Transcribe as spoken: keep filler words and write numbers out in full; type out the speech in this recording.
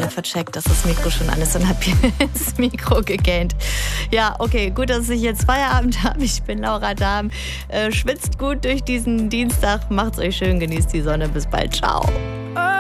gerade vercheckt, dass das Mikro schon an ist und habe ins Mikro gegähnt. Ja, okay, gut, dass ich jetzt Feierabend habe. Ich bin Laura Dahm. Äh, schwitzt gut durch diesen Dienstag. Macht's euch schön, genießt die Sonne. Bis bald. Ciao.